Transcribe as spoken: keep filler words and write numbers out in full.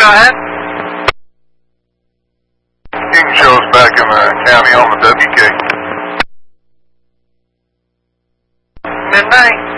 ahead. King shows back in the county on the W K. Midnight.